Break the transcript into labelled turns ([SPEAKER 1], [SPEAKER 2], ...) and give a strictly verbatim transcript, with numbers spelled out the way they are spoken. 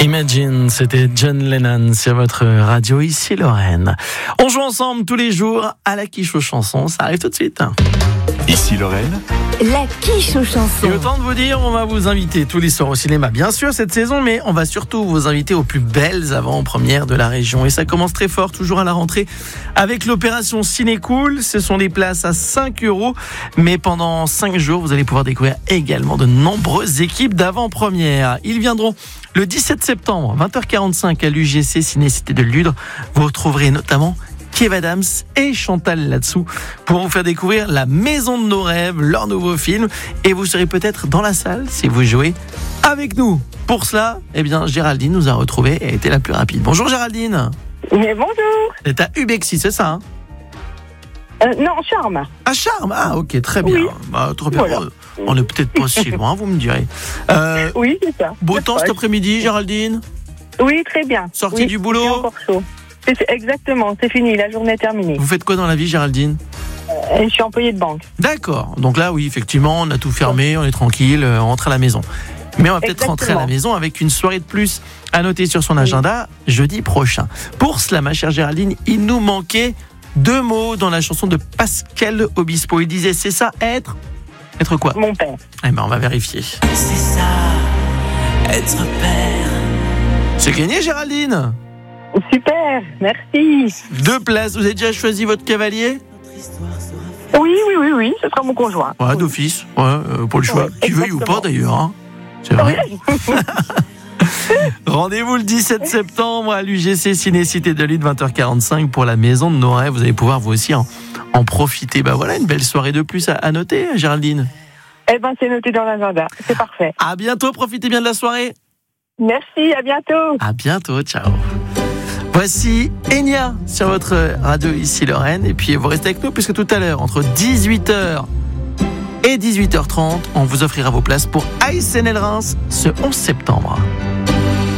[SPEAKER 1] Imagine, c'était John Lennon sur votre radio, ici Lorraine. On joue ensemble tous les jours à la quiche aux chansons, ça arrive tout de suite.
[SPEAKER 2] Ici Lorraine,
[SPEAKER 3] la quiche aux chansons.
[SPEAKER 1] Et autant de vous dire, on va vous inviter tous les soirs au cinéma, bien sûr, cette saison, mais on va surtout vous inviter aux plus belles avant-premières de la région. Et ça commence très fort, toujours à la rentrée, avec l'opération Ciné Cool. Ce sont des places à cinq euros, mais pendant cinq jours, vous allez pouvoir découvrir également de nombreuses équipes d'avant-première. Ils viendront le dix-sept septembre, vingt heures quarante-cinq à l'U G C Ciné-Cité de Ludre. Vous retrouverez notamment Kev Adams et Chantal Latsou pour vous faire découvrir La Maison de nos rêves, leur nouveau film. Et vous serez peut-être dans la salle si vous jouez avec nous. Pour cela, eh bien, Géraldine nous a retrouvés et a été la plus rapide. Bonjour Géraldine.
[SPEAKER 4] Mais bonjour.
[SPEAKER 1] C'est à Ubexy, c'est ça hein
[SPEAKER 4] euh, Non, Charme.
[SPEAKER 1] À Charme. Ah ok, très bien.
[SPEAKER 4] Oui.
[SPEAKER 1] Bah, trop bien.
[SPEAKER 4] Voilà.
[SPEAKER 1] On n'est peut-être pas si loin, vous me direz. Euh,
[SPEAKER 4] Oui, c'est ça.
[SPEAKER 1] beau
[SPEAKER 4] C'est
[SPEAKER 1] temps
[SPEAKER 4] proche.
[SPEAKER 1] cet après-midi, Géraldine.
[SPEAKER 4] Oui, très bien.
[SPEAKER 1] Sortie
[SPEAKER 4] Oui,
[SPEAKER 1] du boulot.
[SPEAKER 4] c'est encore chaud. C'est, c'est- exactement, c'est fini, la journée est terminée.
[SPEAKER 1] Vous faites quoi dans la vie, Géraldine?
[SPEAKER 4] Euh, je suis employée de banque.
[SPEAKER 1] D'accord. Donc là, oui, effectivement, on a tout fermé, on est tranquille, euh, on rentre à la maison. Mais on va peut-être
[SPEAKER 4] Exactement.
[SPEAKER 1] rentrer à la maison avec une soirée de plus à noter sur son agenda jeudi prochain. Pour cela, ma chère Géraldine, il nous manquait deux mots dans la chanson de Pascal Obispo. Il disait, c'est ça, être Être quoi?
[SPEAKER 4] Mon père.
[SPEAKER 1] Eh ben, on va vérifier.
[SPEAKER 5] C'est ça, être père.
[SPEAKER 1] C'est gagné, Géraldine.
[SPEAKER 4] Super, merci.
[SPEAKER 1] Deux places. Vous avez déjà choisi votre cavalier?
[SPEAKER 4] Oui, oui, oui, oui, ce sera mon conjoint.
[SPEAKER 1] Ouais, d'office. Ouais, euh, pour le choix.
[SPEAKER 4] Ouais,
[SPEAKER 1] Qui veuille ou pas,
[SPEAKER 4] exactement.
[SPEAKER 1] d'ailleurs. Hein. C'est vrai.
[SPEAKER 4] Oui.
[SPEAKER 1] Rendez-vous le dix-sept septembre à l'U G C Ciné-Cité de Ludre, vingt heures quarante-cinq pour la Maison de nos rêves. Vous allez pouvoir vous aussi en, en profiter. Bah voilà, une belle soirée de plus à, à noter, Géraldine.
[SPEAKER 4] Eh ben, c'est noté dans l'agenda, c'est parfait.
[SPEAKER 1] À bientôt, profitez bien de la soirée.
[SPEAKER 4] Merci, à bientôt.
[SPEAKER 1] À bientôt, ciao. Voici Enya sur votre radio ici Lorraine. Et puis vous restez avec nous puisque tout à l'heure, entre dix-huit heures et dix-huit heures trente, on vous offrira vos places pour A S N L Reims ce onze septembre.